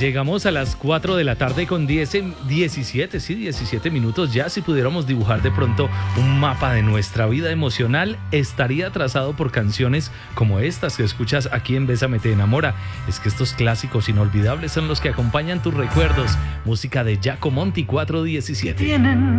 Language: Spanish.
Llegamos a las 4 de la tarde con 17 minutos. Ya si pudiéramos dibujar de pronto un mapa de nuestra vida emocional, estaría trazado por canciones como estas que escuchas aquí en Bésame Te Enamora. Es que estos clásicos inolvidables son los que acompañan tus recuerdos. Música de Giacomonti 417.